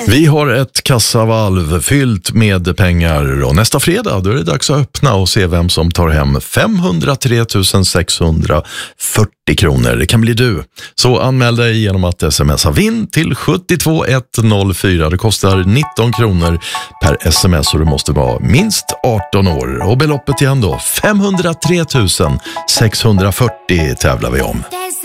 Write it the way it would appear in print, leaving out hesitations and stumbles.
Vi har ett kassavalv fyllt med pengar och nästa fredag då är det dags att öppna och se vem som tar hem 503 640 kronor. Det kan bli du. Så anmäl dig genom att smsa vinn till 72104. Det kostar 19 kronor per sms och du måste vara minst 18 år. Och beloppet igen då, 503 640 tävlar vi om.